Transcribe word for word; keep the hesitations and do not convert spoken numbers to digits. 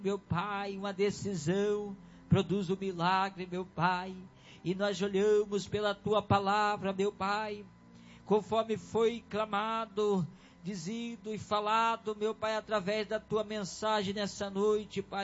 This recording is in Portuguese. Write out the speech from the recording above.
meu Pai, uma decisão produz um milagre, meu Pai. E nós olhamos pela Tua palavra, meu Pai, conforme foi clamado, dizido e falado, meu Pai, através da Tua mensagem nessa noite, Pai.